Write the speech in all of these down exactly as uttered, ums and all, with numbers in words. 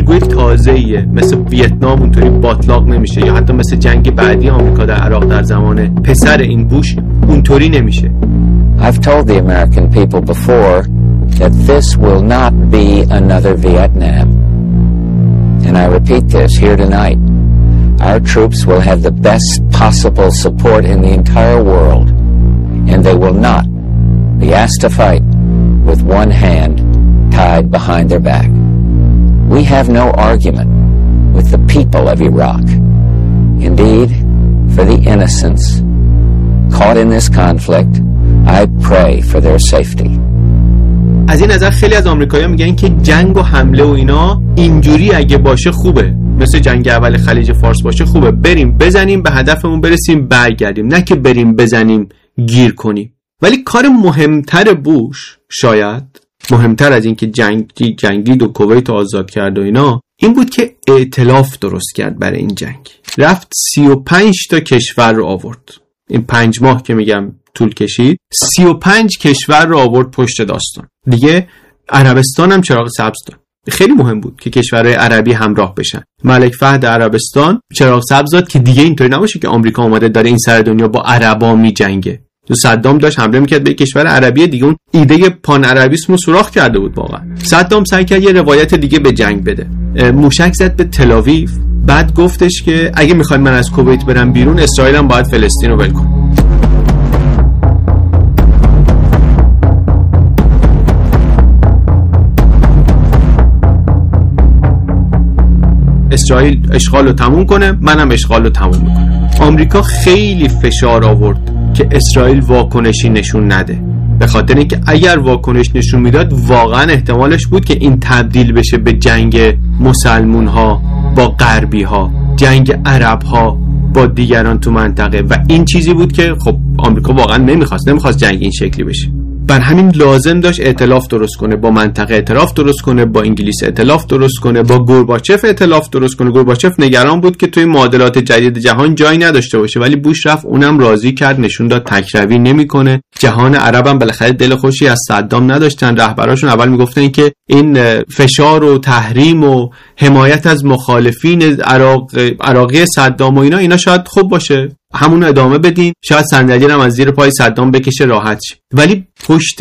الگوی تازه‌ایه، مثل ویتنام اونطوری باطلاق نمیشه، یا حتی مثل جنگ بعدی آمریکا در عراق در زمان پسر این بوش اونطوری نمیشه. I've told the American people before that this will not be another Vietnam. And I repeat this here tonight. Our troops will have the best possible support in the entire world, and they will not be asked to fight with one hand tied behind their back. We have no argument with the people of Iraq. Indeed, for the innocents caught in this conflict, I pray for their safety. از این نظر خیلی از آمریکایی‌ها میگن که جنگ و حمله و اینا اینجوری اگه باشه خوبه، مثل جنگ اول خلیج فارس باشه خوبه، بریم بزنیم به هدفمون برسیم برگردیم، نه که بریم بزنیم گیر کنیم. ولی کار مهمتر بوش، شاید مهمتر از این که جنگی جنگید و کویت آزاد کرد و اینا، این بود که ائتلاف درست کرد برای این جنگ. رفت سی و پنج تا کشور رو آورد. این پنج ماه که میگم طول کشید، سی و پنج کشور رو آورد پشت داستان. دیگه عربستان هم چراغ سبز داد. خیلی مهم بود که کشورهای عربی همراه بشن. ملک فهد عربستان چراغ سبز داد که دیگه اینطوری نباشه که آمریکا اومده داره این سر دنیا با عربا میجنگه. تو صدام داشت حمله میکرد به کشور عربی دیگه، اون ایده پان عربیسم رو سوراخ کرده بود. واقعا صدام سعی کرد یه روایت دیگه به جنگ بده. موشک زد به تل‌آویو، بعد گفتش که اگه میخواید من از کویت برم بیرون، اسرائیل هم باید فلسطین رو ول کنه. اسرائیل اشغال رو تموم کنه، منم اشغال رو تموم میکنم. آمریکا خیلی فشار آورد که اسرائیل واکنشی نشون نده، به خاطر اینکه اگر واکنش نشون میداد واقعا احتمالش بود که این تبدیل بشه به جنگ مسلمون ها با غربی ها، جنگ عرب ها با دیگران تو منطقه، و این چیزی بود که خب آمریکا واقعا نمیخواست نمیخواست جنگ این شکلی بشه. بر همین لازم داشت ائتلاف درست کنه، با منطقه ائتلاف درست کنه، با انگلیس ائتلاف درست کنه، با گورباچف ائتلاف درست کنه. گورباچف نگران بود که توی معادلات جدید جهان جایی نداشته باشه، ولی بوش رفت اونم راضی کرد، نشون داد تکروی نمیکنه. جهان عرب هم بالاخره دل خوشی از صدام نداشتن. رهبراشون اول میگفتن که این فشار و تحریم و حمایت از مخالفین عراق عراقی صدام و اینا اینا شاید خوب باشه، همون ادامه بدین، شاید صندلی هم از زیر پای صدام بکشه راحت شه. ولی پشت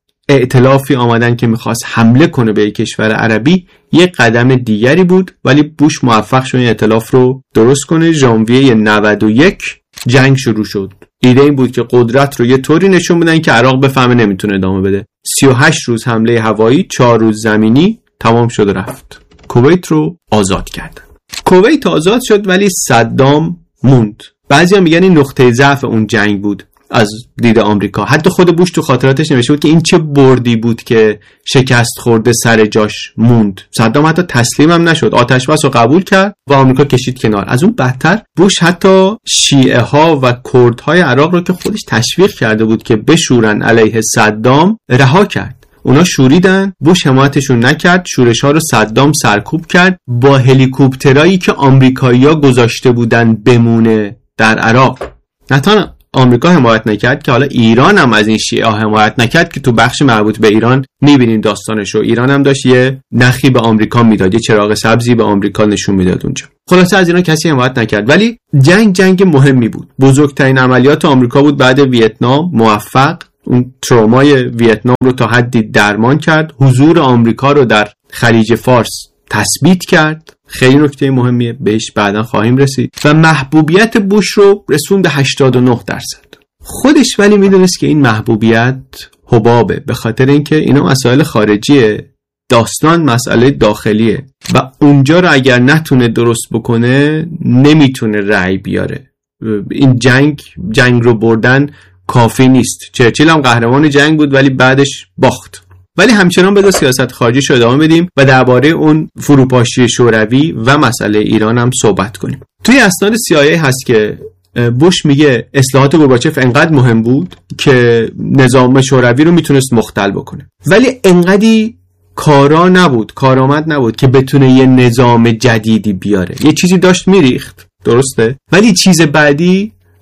ائتلافی آمدن که میخواست حمله کنه به یک کشور عربی یک قدم دیگری بود، ولی بوش موفق شد این ائتلاف رو درست کنه. ژانویه نود و یک جنگ شروع شد. ایده این بود که قدرت رو یه طوری نشون بدن که عراق بفهمه نمیتونه ادامه بده. سی و هشت روز حمله هوایی، چهار روز زمینی، تمام شد و رفت. کویت رو آزاد کردن. کویت آزاد شد ولی صدام موند. بعضیا میگن این نقطه ضعف اون جنگ بود از دید آمریکا. حتی خود بوش تو خاطراتش نوشته بود که این چه بردی بود که شکست خورده سر جاش موند. صدام حتی تسلیم هم نشد، آتش بس رو قبول کرد و آمریکا کشید کنار. از اون بدتر بوش حتی شیعه ها و کردهای عراق رو که خودش تشویق کرده بود که بشورن علیه صدام رها کرد. اونا شوریدن، بوش حمایتشون نکرد، شورش ها رو صدام سرکوب کرد با هلیکوپترایی که آمریکایی‌ها گذاشته بودن بمونه در عراق. نه تنها آمریکا حمایت نکرد که حالا ایران هم از این شیعه حمایت نکرد که تو بخش مربوط به ایران میبینین داستانشو. ایران هم داشت یه نخی به آمریکا میداد، یه چراغ سبزی به آمریکا نشون میداد اونجا. خلاصه از ایران کسی حمایت نکرد. ولی جنگ جنگ مهمی بود. بزرگترین عملیات آمریکا بود بعد ویتنام. موفق اون ترومای ویتنام رو تا حدی درمان کرد. حضور آمریکا رو در خلیج فارس تثبیت کرد. خیلی نکته مهمیه، بهش بعدا خواهیم رسید. و محبوبیت بوش رو رسوند به هشتاد و نه درصد. خودش ولی میدونست که این محبوبیت حبابه، به خاطر اینکه اینا مسائل خارجیه، داستان مسئله داخلیه و اونجا رو اگر نتونه درست بکنه نمیتونه رأی بیاره. این جنگ جنگ رو بردن کافی نیست. چرچیل هم قهرمان جنگ بود ولی بعدش باخت. ولی همچنان بذار سیاست خارجی رو ادامه بدیم و درباره اون فروپاشی شوروی و مسئله ایران هم صحبت کنیم. توی اسناد سی آی ای هست که بوش میگه اصلاحات گورباچف انقدر مهم بود که نظام شوروی رو میتونست مختل بکنه، ولی انقدی کارا نبود، کارآمد نبود که بتونه یه نظام جدیدی بیاره. یه چیزی داشت میریخت، درسته، ولی چیز بعدی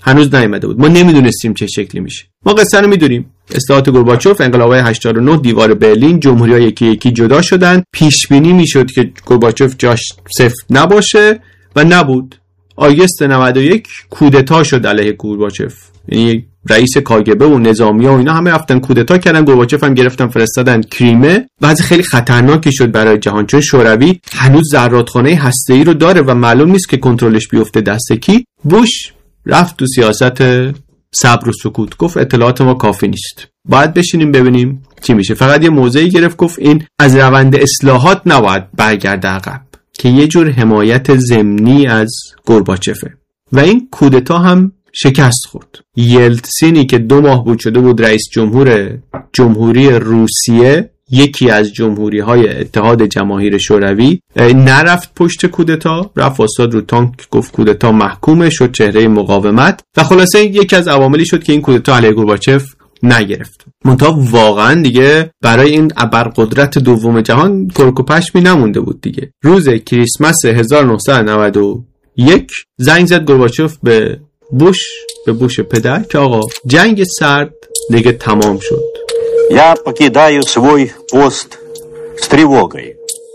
هنوز نیامده بود. ما نمیدونستیم چه شکلی میشه. ما قصه رو میدونیم. اصلاحات گورباچوف، انقلاب‌های هشتاد و نه، دیوار برلین، جمهوری‌ها یکی یکی جدا شدن. پیش بینی میشد که گورباچوف جاش سفت نباشه و نبود. آگوست نود و یک کودتا شد علیه گورباچوف. یعنی رئیس کاگبه و نظامی‌ها و اینا همه رفتن کودتا کردن، گورباچوف هم گرفتن فرستادن کریمه. وضع خیلی خطرناکی شد برای جهان، چون شوروی هنوز زرادخانه هسته‌ای رو داره و معلوم نیست که کنترلش بیفته دست کی. بوش رفت تو سیاست صبر و سکوت، گفت اطلاعات ما کافی نیست، باید بشینیم ببینیم چی میشه. فقط یه موضعی گرفت، گفت این از روند اصلاحات نباید برگرده عقب، که یه جور حمایت ضمنی از گورباچوفه. و این کودتا هم شکست خورد. یلتسینی که دو ماه بود شده بود رئیس جمهور جمهوری روسیه، یکی از جمهوری های اتحاد جماهیر شوروی، نرفت پشت کودتا، رفت واساد رو تانک، گفت کودتا محکومه، شد چهره مقاومت و خلاصه یکی از عواملی شد که این کودتا علیه گورباچوف نگرفت. منتها واقعا دیگه برای این ابرقدرت دوم جهان کرک و پشمی نمونده بود دیگه. روز کریسمس هزار و نهصد و نود و یک زنگ زد گورباچوف به بوش، به بوش پدر، که آقا جنگ سرد دیگه تمام شد. Я покидаю свой пост с тревогой.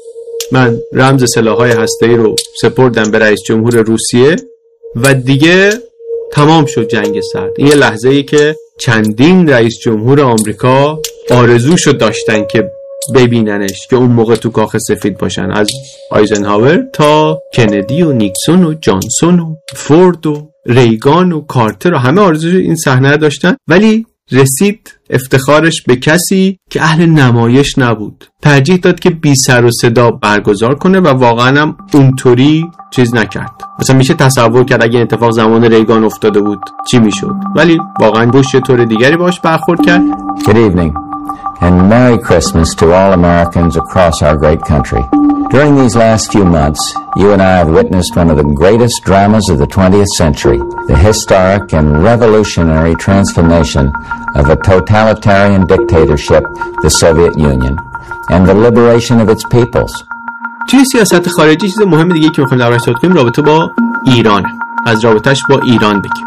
من رمز سلاح‌های هسته‌ای رو سپردم به رئیس جمهور روسیه و دیگه تمام شد جنگ سرد. این یه لحظه‌ای که چندین رئیس جمهور آمریکا آرزوشو داشتن که ببیننش، که اون موقع تو کاخ سفید باشن، از آیزنهاور تا کندی و نیکسون و جانسون و فورد و ریگان و کارتر و همه آرزوی این صحنه داشتن. ولی رسید افتخارش به کسی که اهل نمایش نبود. ترجیح داد که بی سر و صدا برگزار کنه و واقعا هم اونطوری چیز نکرد. مثلا میشه تصور کرد اگه اتفاق زمان ریگان افتاده بود چی میشد، ولی واقعا بوش یه طور دیگری باش برخورد کرد. Good evening and Merry Christmas to all Americans across our great country. During these last few months, you and I have witnessed one of the greatest dramas of the twentieth century, the historic and revolutionary transformation of a totalitarian dictatorship, the Soviet Union, and the liberation of its peoples. توی سیاست خارجی چیز مهم دیگه که می‌خوایم دربارش صحبت کنیم رابطه با ایران. از رابطش با ایران بگیم.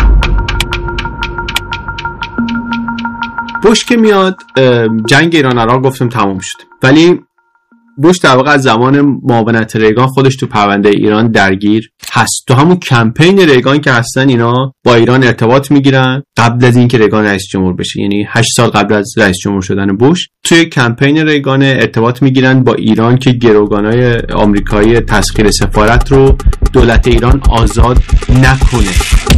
بوش که میاد، جنگ ایران عراق گفتم تمام شد، ولی بوش در واقع از زمان معاونت ریگان خودش تو پرونده ایران درگیر هست. تو همون کمپین ریگان که هستن اینا با ایران ارتباط میگیرن قبل از اینکه ریگان رئیس جمهور بشه، یعنی هشت سال قبل از رئیس جمهور شدن بوش توی کمپین ریگان ارتباط میگیرن با ایران که گروگانای آمریکایی تسخیر سفارت رو دولت ایران آزاد نکنه.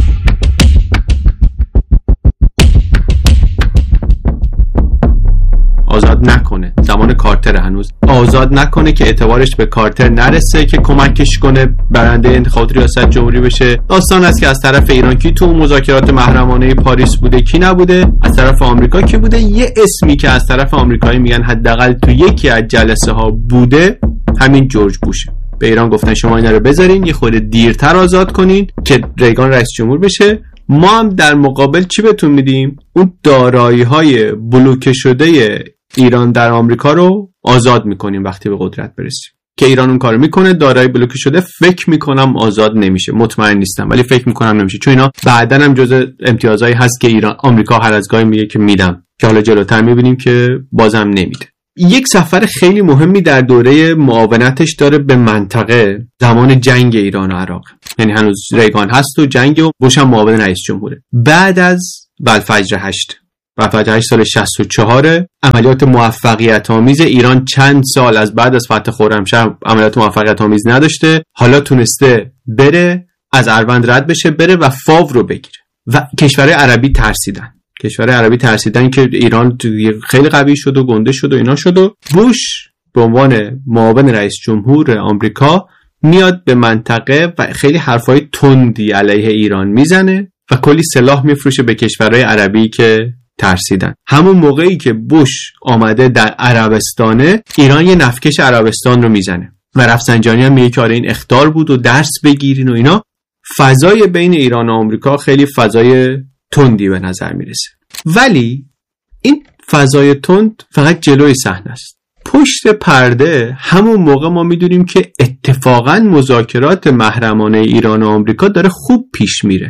آزاد نکنه، زمان کارتر هنوز آزاد نکنه که اعتبارش به کارتر نرسه که کمکش کنه برنده انتخابات ریاست جمهوری بشه. داستان است که از طرف ایران کی تو مذاکرات محرمانه پاریس بوده کی نبوده، از طرف آمریکا کی بوده. یه اسمی که از طرف آمریکایی میگن حداقل تو یکی از جلسه ها بوده همین جورج بوشه. به ایران گفتن شما اینا رو بذارین یه خورده دیرتر آزاد کنین که ریگان رئیس جمهور بشه، ما هم در مقابل چی بهتون میدیم؟ اون دارایی‌های بلوکه شده ایران در آمریکا رو آزاد میکنیم وقتی به قدرت برسیم. که ایران اون کارو میکنه، دارایی بلوکه شده فکر میکنم آزاد نمیشه، مطمئن نیستم ولی فکر میکنم نمیشه، چون اینا بعدن هم جزء امتیازایی هست که ایران آمریکا هر از گاهی میگه که میدم، که حالا جلوتر میبینیم که بازم نمیده. یک سفر خیلی مهمی در دوره معاونتش داره به منطقه زمان جنگ ایران و عراق، یعنی هنوز ریگان هست و جنگ و بوش هم معاون رئیس جمهوره. بعد از بلفجر هشت و فجر هشت سال شصت و چهار عملیات موفقیت آمیز ایران چند سال از بعد از فتح خرمشهر عملیات موفقیت آمیز نداشته، حالا تونسته بره از اروند رد بشه بره و فاو رو بگیره و کشورهای عربی ترسیدن کشورهای عربی ترسیدن که ایران خیلی قوی شد و گنده شد و اینا شد و بوش به عنوان معاون رئیس جمهور آمریکا میاد به منطقه و خیلی حرفای تندی علیه ایران میزنه و کلی سلاح میفروشه به کشورهای عربی که ترسیدن. همون موقعی که بوش آمده در عربستانه، ایران یه نفکش عربستان رو میزنه و رفسنجانی هم میگه که آره این اخطار بود و درس بگیرین و اینا. فضای بین ایران و آمریکا خیلی فضای تندی به نظر میرسه، ولی این فضای تند فقط جلوی صحنه است. پشت پرده همون موقع ما میدونیم که اتفاقا مذاکرات محرمانه ایران و آمریکا داره خوب پیش میره.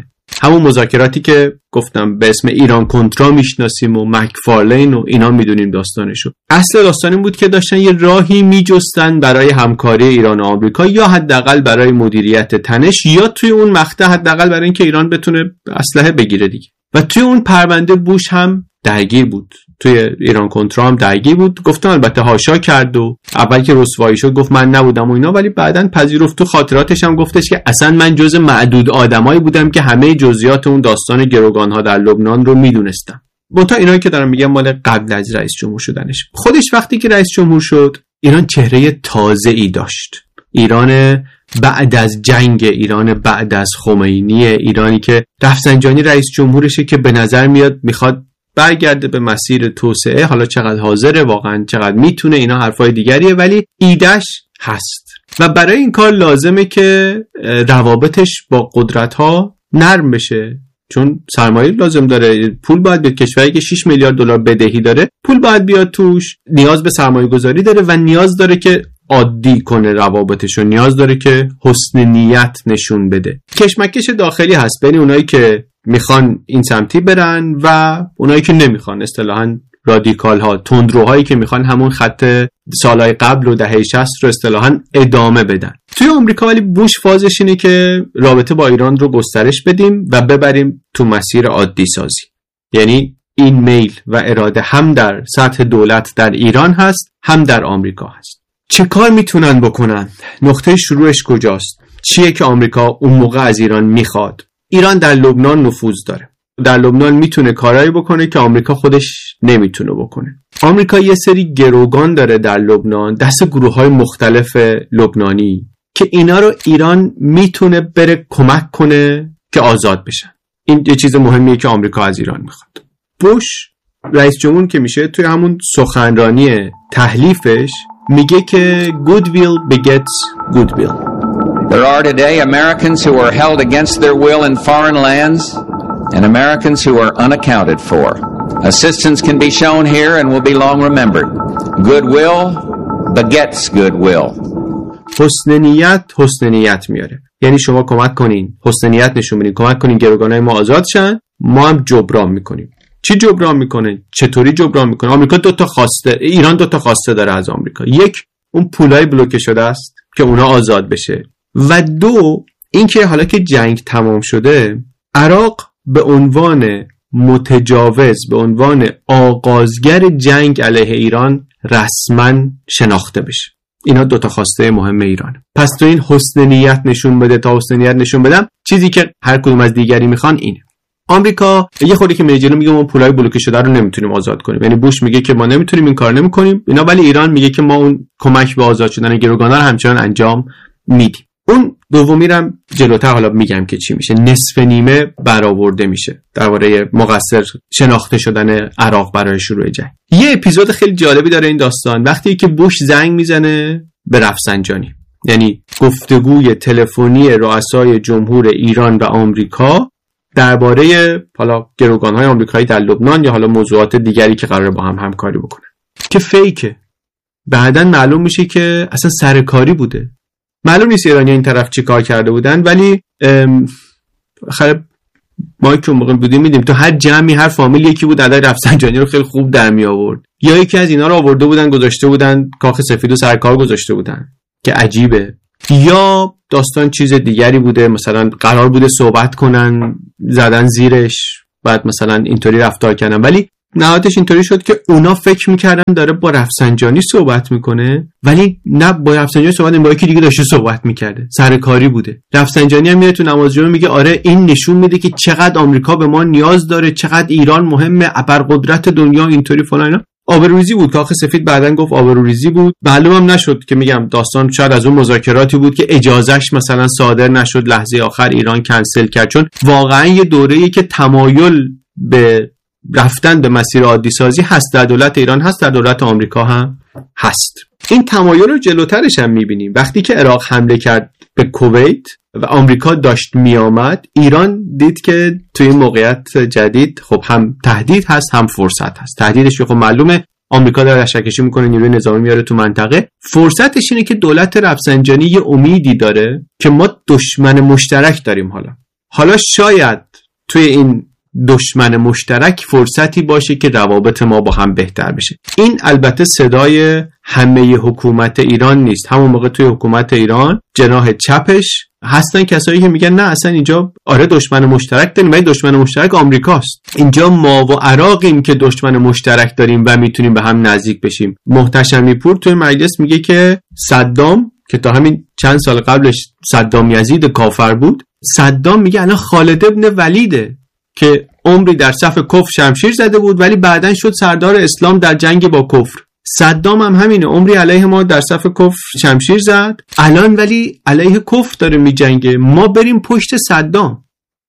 همون مذاکراتی که گفتم به اسم ایران کنترا میشناسیم و مکفارلین و اینا میدونیم داستانشو. اصل داستان این بود که داشتن یه راهی میجستن برای همکاری ایران و آمریکا، یا حداقل برای مدیریت تنش، یا توی اون مقطع حداقل برای اینکه ایران بتونه اسلحه بگیره دیگه. و توی اون پرونده بوش هم درگیر بود، توی ایران کنترا هم درگیر بود. گفتم البته هاشا کرد و اول که رسوایی شد گفت من نبودم و اینا، ولی بعدن پذیرفت. تو خاطراتش هم گفتش که اصلا من جز معدود آدمایی بودم که همه جزئیات اون داستان گروگان‌ها در لبنان رو میدونستم. منتها اینایی که دارم میگم مال قبل از رئیس جمهور شدنش. خودش وقتی که رئیس جمهور شد ایران چهره تازه‌ای داشت. ایران بعد از جنگ، ایران بعد از خمینی، ایرانی که رفسنجانی رئیس جمهورشه که به نظر میاد میخواد برگرده به مسیر توسعه. حالا چقدر حاضره، واقعا چقدر میتونه، اینا حرفای دیگریه، ولی ایدهش هست و برای این کار لازمه که روابطش با قدرت‌ها نرم بشه، چون سرمایه لازم داره، پول باید به کشوری که شش میلیارد دلار بدهی داره پول باید بیاد توش، نیاز به سرمایه گذاری داره و نیاز داره که عادی کنه روابطش، و نیاز داره که حسن نیت نشون بده. کشمکش داخلی هست بین اونایی که میخوان این سمتی برن و اونایی که نمیخوان، اصطلاحاً رادیکال ها، تندروهایی که میخوان همون خط سالهای قبل و دهه شصت رو اصطلاحاً ادامه بدن. توی آمریکا ولی بوش فازش اینه که رابطه با ایران رو گسترش بدیم و ببریم تو مسیر عادی سازی. یعنی این میل و اراده هم در سطح دولت در ایران هست، هم در آمریکا هست. چه کار میتونن بکنن؟ نقطه شروعش کجاست؟ چیه که آمریکا اون موقع از ایران میخواد؟ ایران در لبنان نفوذ داره. در لبنان میتونه کارایی بکنه که آمریکا خودش نمیتونه بکنه. آمریکا یه سری گروگان داره در لبنان، دست گروه‌های مختلف لبنانی، که اینا رو ایران میتونه بره کمک کنه که آزاد بشن. این یه چیز مهمیه که آمریکا از ایران میخواد. بوش رئیس جمهور که میشه توی همون سخنرانی تحلیفش میگه که goodwill begets goodwill. There are today Americans who are held against their will in foreign lands and Americans who are unaccounted for. Assistance can be shown here and will be long remembered. Goodwill begets goodwill. حسن نیت حسن نیت میاره. یعنی شما کمک کنین، حسن نیت نشون بدین، کمک کنین گروگانای ما آزاد شن، ما هم جبران میکنیم. چی جبران میکنه؟ چطوری جبران میکنه؟ آمریکا دو تا خواسته، ایران دو تا خواسته داره از آمریکا. یک، اون پولای بلوکه شده است که اونا آزاد بشه، و دو، اینکه حالا که جنگ تمام شده عراق به عنوان متجاوز، به عنوان آغازگر جنگ علیه ایران رسما شناخته بشه. اینا دو تا خواسته مهم ایرانه. پس تو این حسن نیت نشون بده، تا حسن نیت نشون بدم چیزی که هر کدوم از دیگری میخوان اینه. آمریکا یه خودی که میجلو میگه ما پولای بلوکه شده رو نمیتونیم آزاد کنیم، یعنی بوش میگه که ما نمیتونیم این کار نمیکنیم اینا، ولی ایران میگه که ما اون کمک به آزاد شدن گروگانا رو همچنان انجام میدیم. اون دومی رو هم جلوتر حالا میگم که چی میشه. نصف نیمه برآورده میشه درباره مقصر شناخته شدن عراق برای شروع جنگ. یه اپیزود خیلی جالبی داره این داستان، وقتی که بوش زنگ میزنه به رفسنجانی، یعنی گفتگوی تلفنی رؤسای جمهور ایران و آمریکا درباره حالا گروگان‌های آمریکایی در لبنان یا حالا موضوعات دیگری که قراره با هم همکاری بکنه، که فیکه. بعدن معلوم میشه که اصلا سرکاری بوده. معلوم نیست ایرانی این طرف چی کار کرده بودن، ولی خب ما که موقع بودیم میدیم تو هر جمعی هر فامیل یکی بود عدد رفسنجانی رو خیلی خوب در می آورد، یا یکی از اینا رو آورده بودن گذاشته بودن کاخ سفید و سرکار گذاشته بودن که عجیبه، یا داستان چیز دیگری بوده، مثلا قرار بوده صحبت کنن زدن زیرش بعد مثلا اینطوری رفتار کردن، ولی نهایتش اینطوری شد که اونا فکر میکردن داره با رفسنجانی صحبت میکنه، ولی نه با رفسنجانی صحبت نمیکنه، با یکی دیگه داشته صحبت میکرده، سرکاری بوده. رفسنجانی هم میره تو نماز جمعه میگه آره این نشون میده که چقدر آمریکا به ما نیاز داره، چقدر ایران مهمه، ابرقدرت دنیا، اینطوری فلان اینا. آبروریزی بود. کاخ سفید بعدن گفت آبروریزی بود. معلومم نشد که میگم داستان شاید از اون مذاکراتی بود که اجازهش مثلا صادر نشد، لحظه آخر ایران کنسل کرد، چون واقعا یه دوره‌ای که تمایل به رفتن به مسیر عادی سازی هست در دولت ایران، هست در دولت آمریکا هم هست. این تمایل رو جلوترش هم میبینیم. وقتی که عراق حمله کرد به کویت و آمریکا داشت میامد، ایران دید که توی این موقعیت جدید خب هم تهدید هست هم فرصت هست. تهدیدش خب معلومه، آمریکا داره لشکرکشی میکنه، نیروی نظامی میاره تو منطقه. فرصتش اینه که دولت رفسنجانی یه امیدی داره که ما دشمن مشترک داریم. حالا حالا شاید توی این دشمن مشترک فرصتی باشه که روابط ما با هم بهتر بشه. این البته صدای همه حکومت ایران نیست. همون موقع توی حکومت ایران جناح چپش هستن کسایی که میگن نه اصلا اینجا آره دشمن مشترک داریم ولی دشمن مشترک آمریکاست. اینجا ما و عراقیم که دشمن مشترک داریم و میتونیم به هم نزدیک بشیم. محتشمی پور توی مجلس میگه که صدام که تا همین چند سال قبلش صدام یزید کافر بود، صدام میگه الان خالد ابن ولیده که عمری در صف کفر شمشیر زده بود ولی بعدن شد سردار اسلام در جنگ با کفر. صدام هم همینه، عمری علیه ما در صف کفر شمشیر زد، الان ولی علیه کفر داره می جنگه. ما بریم پشت صدام.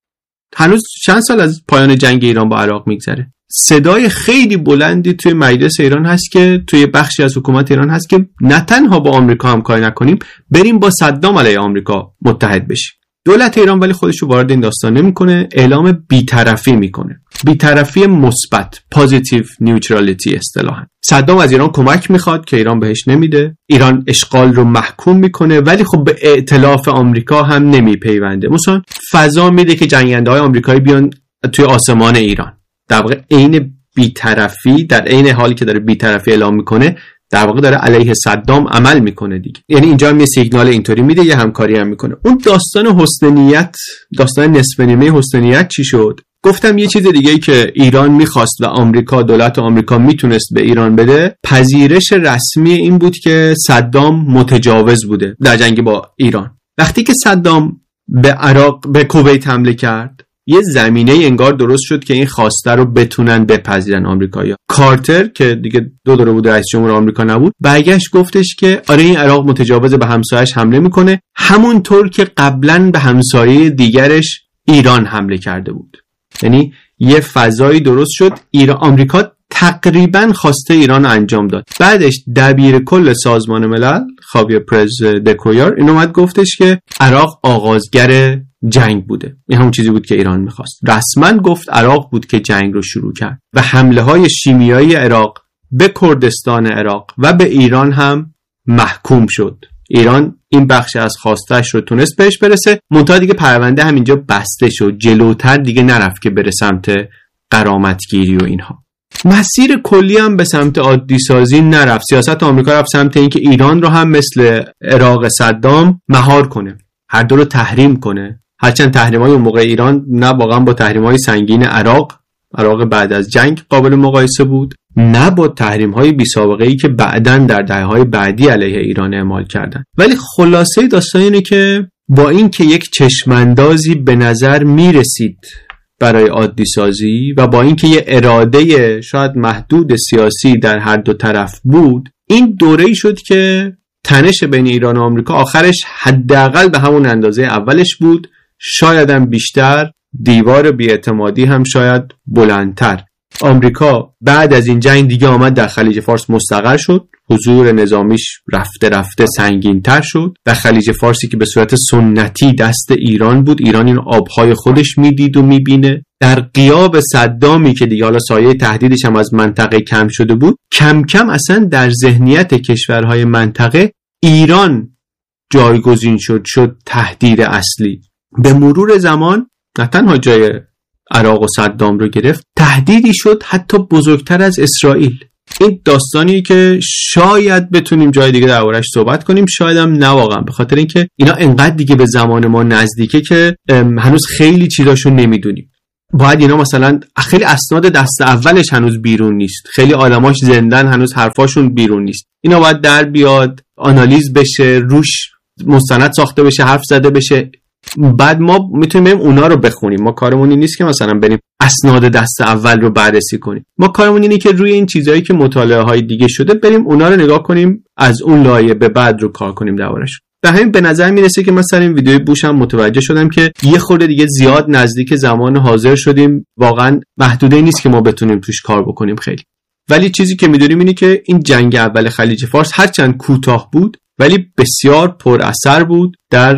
هنوز چند سال از پایان جنگ ایران با عراق میگذره. صدای خیلی بلندی توی مجلس ایران هست که توی بخشی از حکومت ایران هست که نه تنها با آمریکا همکاری نکنیم، بریم با صدام علیه آمریکا متحد بشیم. دولت ایران ولی خودش رو وارد این داستان نمیکنه، اعلام بی‌طرفی میکنه. بی‌طرفی مثبت، پوزیتیو نیوترالیتی اصطلاحاً. صدام از ایران کمک میخواد که ایران بهش نمیده. ایران اشغال رو محکوم میکنه ولی خب به ائتلاف آمریکا هم نمیپیونده. مثلا فضا میده که جنگنده‌های آمریکایی بیان توی آسمان ایران. در واقع عین بی‌طرفی، در عین حالی که داره بی‌طرفی اعلام میکنه، در واقع داره علیه صدام عمل میکنه دیگه. یعنی اینجا هم یه سیگنال اینطوری میده، یه همکاری هم میکنه. اون داستان حسن نیت، داستان نصف نیمه حسن نیت چی شد؟ گفتم یه چیز دیگه‌ای که ایران میخواست و آمریکا، دولت آمریکا میتونست به ایران بده، پذیرش رسمی این بود که صدام متجاوز بوده در جنگ با ایران. وقتی که صدام به عراق، به کویت حمله کرد، یه زمینه انگار درست شد که این خواسته رو بتونن بپذیرن آمریکایی‌ها. کارتر که دیگه دو دوره بود رئیس جمهور آمریکا نبود، برگشت گفتش که آره این عراق متجاوز به همسایه‌اش حمله میکنه، همونطور که قبلا به همسایه دیگرش ایران حمله کرده بود. یعنی یه فضایی درست شد. ایران، آمریکا تقریبا خواسته ایران انجام داد. بعدش دبیر کل سازمان ملل خاویر پرز دکویار این اومد گفتش که عراق آغازگر جنگ بوده. این همون چیزی بود که ایران میخواست. رسما گفت عراق بود که جنگ رو شروع کرد و حمله های شیمیایی عراق به کردستان عراق و به ایران هم محکوم شد. ایران این بخش از خواستش رو تونست بهش برسه، منتها دیگه پرونده همینجا بسته شد، جلوتر دیگه نرفت که بره سمت غرامتگیری و اینها. مسیر کلی هم به سمت عادی سازی نرفت. سیاست آمریکا رفت سمت اینکه ایران رو هم مثل عراق صدام مهار کنه، هر دو رو تحریم کنه. هرچند تحریم‌های اون موقع ایران نه واقعا با تحریم‌های سنگین عراق عراق بعد از جنگ قابل مقایسه بود، نه با تحریم‌های بی‌سابقه‌ای که بعداً در دهه‌های بعدی علیه ایران اعمال کردن. ولی خلاصه داستان اینه که با این که یک چشماندازی به نظر میرسید برای عادی سازی و با این که یه اراده شاید محدود سیاسی در هر دو طرف بود، این دوره‌ای شد که تنش بین ایران و آمریکا آخرش حداقل به همون اندازه اولش بود، شاید هم بیشتر، دیوار بی‌اعتمادی هم شاید بلندتر. آمریکا بعد از این جنگ دیگه آمد در خلیج فارس مستقر شد، حضور نظامیش رفته رفته سنگین‌تر شد. در خلیج فارسی که به صورت سنتی دست ایران بود، ایران این آبهای خودش میدید و میبینه. در غیاب صدامی که دیگه حالا سایه تهدیدش هم از منطقه کم شده بود، کم کم اصلا در ذهنیت کشورهای منطقه ایران جایگزین شد شد تهدید اصلی. به مرور زمان نه تنها جای عراق و صدام رو گرفت، تهدیدی شد حتی بزرگتر از اسرائیل. این داستانی که شاید بتونیم جای دیگه دربارش صحبت کنیم، شاید هم نه واقعا، به خاطر اینکه اینا انقدر دیگه به زمان ما نزدیکه که هنوز خیلی چیزاشو نمیدونیم. باید اینا مثلا خیلی اسناد دست اولش هنوز بیرون نیست، خیلی آدماش زندن هنوز حرفاشون بیرون نیست. اینا باید در بیاد، آنالیز بشه، روش مستند ساخته بشه، حرف زده بشه، بعد ما میتونیم بریم اونا رو بخونیم. ما کارمون این نیست که مثلا بریم اسناد دست اول رو بررسی کنیم. ما کارمون اینه که روی این چیزایی که مطالعه های دیگه شده بریم اونا رو نگاه کنیم، از اون لایه به بعد رو کار کنیم دربارش. به همین به نظر میرسه که مثلا این ویدیوی بوش هم متوجه شدم که یه خورده دیگه زیاد نزدیک زمان حاضر شدیم، واقعا محدوده نیست که ما بتونیم توش کار بکنیم خیلی. ولی چیزی که میدونیم اینه که این جنگ اول خلیج فارس هرچند کوتاه بود ولی بسیار پر اثر بود در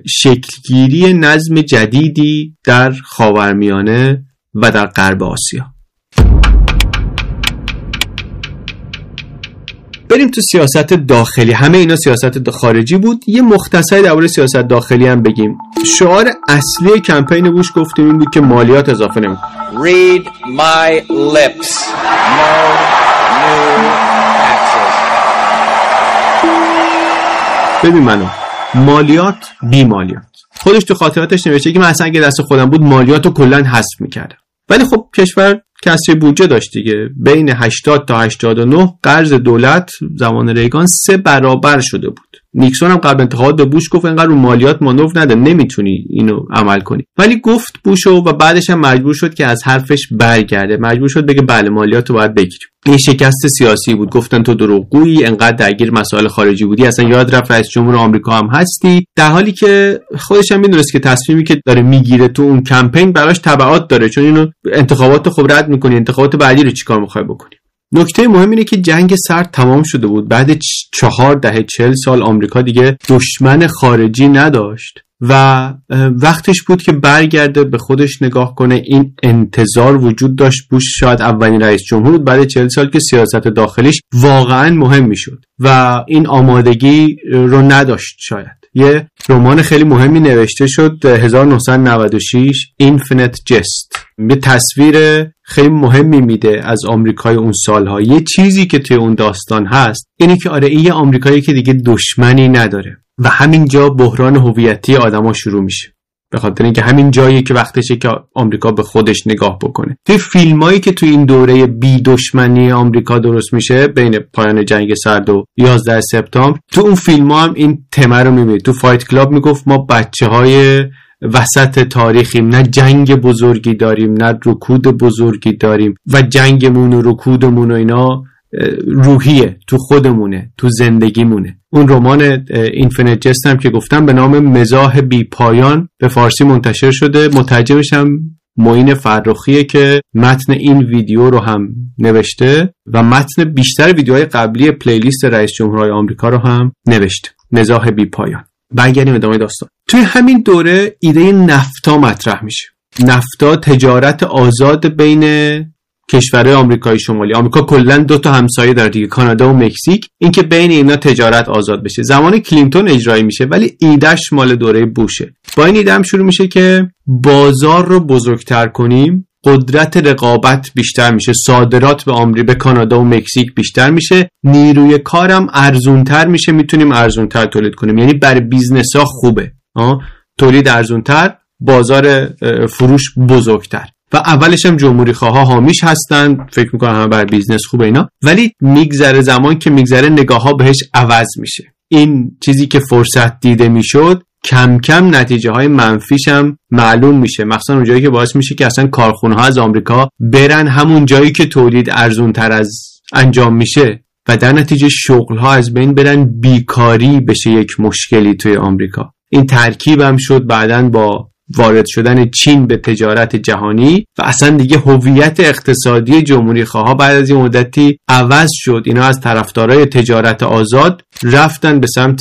شکلگیری نظم جدیدی در خاورمیانه و در غرب آسیا. بریم تو سیاست داخلی. همه اینا سیاست خارجی بود. یه مختصری درباره سیاست داخلی هم بگیم. شعار اصلی کمپین بوش گفتیم این بود که مالیات اضافه نمی‌کنه. Read my lips. No new taxes. ببین منو، مالیات بی مالیات. خودش تو خاطراتش نوشته که من اصلا اگه دست خودم بود مالیاتو کلاً حذف می‌کردم. ولی خب کشور کسری بودجه داشت دیگه. بین هشتاد تا هشتاد و نه قرض دولت زمان ریگان سه برابر شده بود. نیکسون هم قبل انتخابات به بوش گفت اینقدر رو مالیات مانور نده، نمیتونی اینو عمل کنی. ولی گفت بوشو و بعدش هم مجبور شد که از حرفش برگرده. مجبور شد بگه بله مالیاتو باید بگیریم. این شکست سیاسی بود. گفتن تو دروغگویی، انقدر درگیر مسائل خارجی بودی، اصلا یاد رفت رئیس جمهور آمریکا هم هستی. در حالی که خودش هم میدونست که تصمیمی که داره میگیره تو اون کمپین براش تبعات داره، چون اینو انتخابات خب رد میکنی، انتخابات بعدی رو چیکار میخوای بکنی. نکته مهم اینه که جنگ سرد تمام شده بود. بعد چهار دهه چهل سال آمریکا دیگه دشمن خارجی نداشت و وقتش بود که برگرده به خودش نگاه کنه. این انتظار وجود داشت بوش شاید اولین رئیس جمهور بود بعد چهل سال که سیاست داخلیش واقعا مهم میشد و این آمادگی رو نداشت. شاید یه رمان خیلی مهمی نوشته شد هزار و نهصد و نود و شش Infinite Jest. یه تصویر خیلی مهمی میده از آمریکای اون سالها. یه چیزی که توی اون داستان هست اینه که آره این یه آمریکایی که دیگه دشمنی نداره و همینجا بحران هویتی آدما شروع میشه. به خاطر اینکه همین جایی که وقتشه که آمریکا به خودش نگاه بکنه. توی فیلمایی که توی این دوره بی دشمنی آمریکا درست میشه بین پایان جنگ سرد و یازده سپتامبر، تو اون فیلم‌ها هم این تم رو میبینید. تو فایت کلاب میگفت ما بچه‌های وسط تاریخیم، نه جنگ بزرگی داریم نه رکود بزرگی داریم و جنگمون و رکودمون و اینا روحیه، تو خودمونه، تو زندگیمونه. اون رمان اینفینیت جست هم که گفتم به نام مزاح بی پایان به فارسی منتشر شده. مترجمش هم معین فرخیه که متن این ویدیو رو هم نوشته و متن بیشتر ویدیوهای قبلی پلیلیست رئیس جمهورهای آمریکا رو هم نوشته. مزاح بی پایان. برگردیم ادامه داستان. توی همین دوره ایده نفتا مطرح میشه. نفتا تجارت آزاد بین کشورهای آمریکای شمالی. آمریکا کلا دو تا همسایه داره دیگه، کانادا و مکزیک. اینکه بین اینا تجارت آزاد بشه زمان کلینتون اجرایی میشه ولی ایدهش مال دوره بوشه. با این ایده هم شروع میشه که بازار رو بزرگتر کنیم، قدرت رقابت بیشتر میشه، صادرات به آمریکا به کانادا و مکزیک بیشتر میشه، نیروی کارم ارزونتر میشه، میتونیم ارزونتر تولید کنیم. یعنی برای بیزنس‌ها خوبه. آه؟ تولید ارزونتر، بازار فروش بزرگتر. و اولش هم جمهوری خواها حامیش هستن، فکر میکنن همه برای بیزنس خوبه اینا. ولی میگذره زمان که میگذره نگاه ها بهش عوض میشه. این چیزی که فرصت دیده میشد کم کم نتیجه های منفیش هم معلوم میشه، مخصوصا اون جایی که باعث میشه که اصلا کارخونه ها از آمریکا برن همون جایی که تولید ارزون تر از انجام میشه و در نتیجه شغل ها از بین برن، بیکاری بشه یک مشکلی توی آمریکا. این ترکیب هم شد بعدن با وارد شدن چین به تجارت جهانی و اصلا دیگه هویت اقتصادی جمهوری خواها بعد از این مدتی عوض شد. اینا از طرفدارای تجارت آزاد رفتن به سمت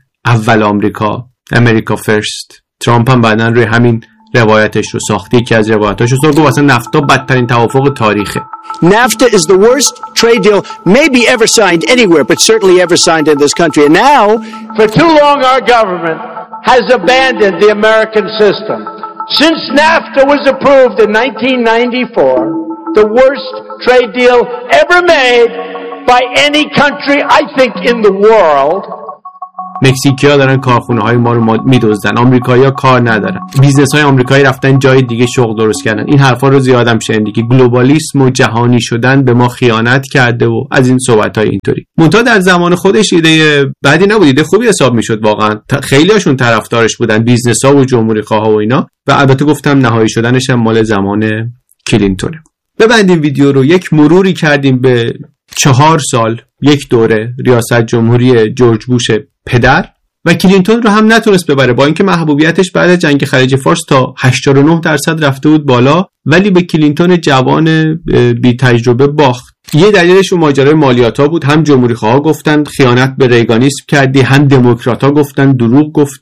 اول آمریکا، امریکا فرست. ترامپ هم بعدن روی همین روایتش رو ساختی که از روایتاش رو گفت اصلا نفتا بدترین توافق تاریخه. NAFTA is the worst trade deal maybe ever signed anywhere, but certainly ever signed in this country. And now, for too long our government has abandoned the American system. Since NAFTA was approved in nineteen ninety-four, the worst trade deal ever made by any country, I think, in the world. مکزیکی‌ها دارن کارخونه های ما رو میدزدن، آمریکایی‌ها کار ندارن، بیزنس های آمریکایی رفتن جای دیگه شغل درست کردن. این حرفا رو زیادم شنیدی که گلوبالیسم و جهانی شدن به ما خیانت کرده و از این صحبت‌های اینطوری. منتها در زمان خودش ایده بعدی نبود، ایده خوبی حساب میشد واقعا. خیلی هاشون طرفدارش بودن، بیزنس‌ها و جمهوری خواها و اینا. و البته گفتم نهایی شدنش هم مال زمان کلینتونه. ببندیم ویدیو رو. یک مروری کردیم به چهار سال یک دوره ریاست جمهوری جورج بوش پدر و کلینتون رو هم نتونست ببره، با اینکه محبوبیتش بعد از جنگ خلیج فارس تا هشتاد و نه درصد رفته بود بالا، ولی به کلینتون جوان بی تجربه باخت. یه دلیلش اون ماجرای مالیات‌ها بود. هم جمهوری خواها گفتن خیانت به ریگانیسم کردی، هم دموکرات‌ها گفتن دروغ گفتی.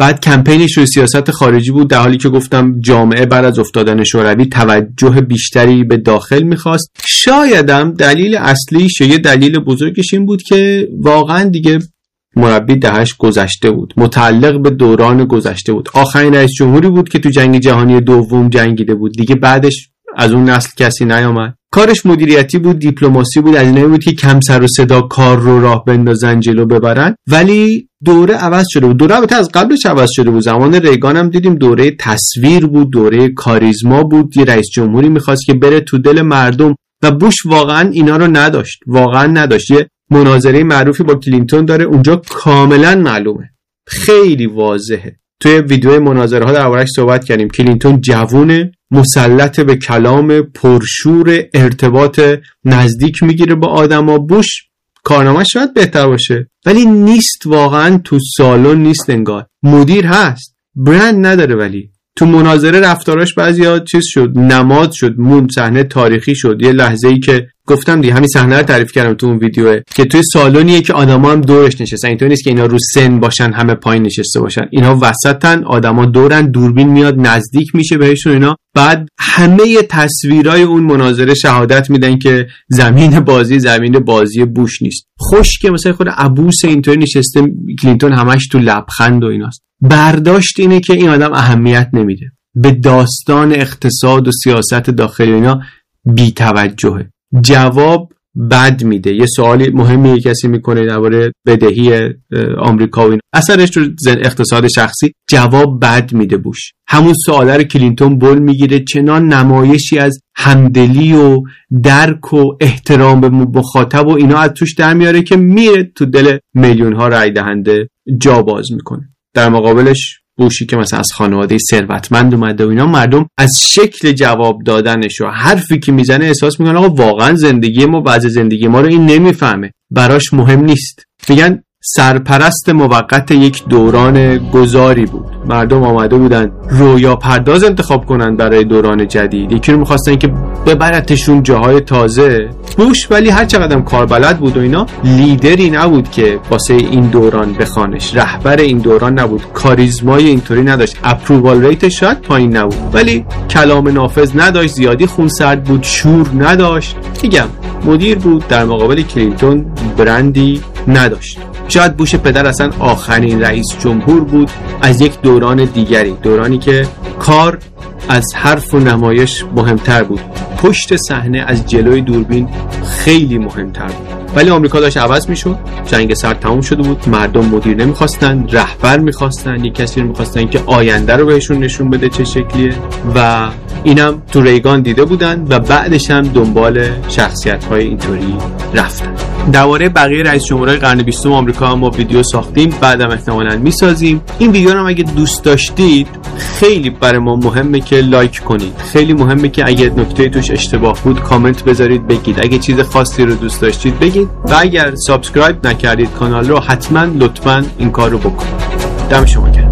بعد کمپینش روی سیاست خارجی بود، در حالی که گفتم جامعه بعد از افتادن شوروی توجه بیشتری به داخل میخواست. شایدم دلیل اصلیش، یه دلیل بزرگش این بود که واقعا دیگه مربی دهش گذشته بود، متعلق به دوران گذشته بود. آخرین رئیس جمهوری بود که تو جنگ جهانی دوم جنگیده بود، دیگه بعدش از اون نسل کسی نیامد. کارش مدیریتی بود، دیپلماسی بود، از اینایی بود که کم سر و صدا کار رو راه بندازن، جلو ببرن. ولی دوره عوض شده بود. دوره البته از قبلش عوض شده بود. زمان ریگان هم دیدیم دوره تصویر بود، دوره کاریزما بود. یه رئیس جمهوری میخواست که بره تو دل مردم و بوش واقعا اینا رو نداشت. واقعا نداشت. یه مناظره معروفی با کلینتون داره، اونجا کاملا معلومه، خیلی واضحه. توی ویدیو مناظره ها درباره‌اش صحبت کردیم. کلینتون جوونه، مسلط به کلام، پرشور، ارتباط نزدیک میگیره با آدما. بوش کارنامه‌اش شاید بهتر باشه ولی نیست، واقعا تو سالن نیست، انگار مدیر هست، برند نداره. ولی تو مناظره رفتاراش بعضیا چیز شد، نماد شد، مون صحنه تاریخی شد. یه لحظه‌ای که گفتم دیگه، همین صحنه رو تعریف کردم تو اون ویدیوه، که توی سالونیه که آدما هم دورش نشستن. اینطوری نیست که اینا رو سن باشن همه پایین نشسته باشن، اینا وسطن، آدما دورن، دوربین میاد نزدیک میشه بهشون اینا. بعد همه تصویرای اون مناظره شهادت میدن که زمین بازی زمین بازی بوش نیست. خشکه، مثلا خود عبوس اینطوری نشسته، کلینتون همش تو لبخند و ایناست. برداشت اینه که این آدم اهمیت نمیده به داستان اقتصاد و سیاست داخلی اینا، بی توجهه. جواب بد میده. یه سوالی مهمی کسی میکنه درباره بدهی آمریکا و اینا، اثرش تو اقتصاد شخصی، جواب بد میده بوش. همون سواله رو کلینتون بول میگیره، چنان نمایشی از همدلی و درک و احترام به مخاطب و اینا از توش در میاره که میره تو دل میلیون ها رای دهنده جا باز میکنه. در مقابلش بوشی که مثلا از خانواده ثروتمند اومده و اینا، مردم از شکل جواب دادنش و حرفی که میزنه احساس میکنن آقا واقعا زندگی ما، بعضی زندگی ما رو این نمیفهمه، براش مهم نیست. میگن سرپرست موقت یک دوران گذاری بود. مردم آمده بودن رویا پرداز انتخاب کنن برای دوران جدید، یکی رو میخواستن که ببرتشون جاهای تازه. بوش ولی هر چقدرم کاربلد بود و اینا، لیدری نبود که واسه این دوران بخوانش، رهبر این دوران نبود، کاریزمای اینطوری نداشت، اپرووال ریتش شاید پایین نبود ولی کلام نافذ نداشت، زیادی خونسرد بود، شور نداشت. میگم مدیر بود، در مقابل کلینتون برندی نداشت. شاید بوش پدر اصلا آخرین رئیس جمهور بود از یک دوران دیگری، دورانی که کار از حرف و نمایش مهمتر بود، پشت صحنه از جلوی دوربین خیلی مهمتر بود. ولی آمریکا داشت عوض میشد، جنگ سرد تموم شده بود، مردم مدیر نمیخواستن، رهبر میخواستن، یک کسی رو میخواستن که آینده رو بهشون نشون بده چه شکلیه. و اینم تو ریگان دیده بودن و بعدش هم دنبال شخصیت‌های اینطوری رفتن. درباره بقیه رئیس جمهورهای قرن بیستم آمریکا هم ما ویدیو ساختیم، بعدم احتمالاً میسازیم. این ویدیو رو اگه دوست داشتید خیلی برای ما مهمه که لایک کنید، خیلی مهمه که اگه نکته توش اشتباه بود کامنت بذارید بگید، اگه چیز خاصی رو دوست داشتید بگید و اگر سابسکرایب نکردید کانال رو حتما لطفاً این کار رو بکنید. دم شما گرم.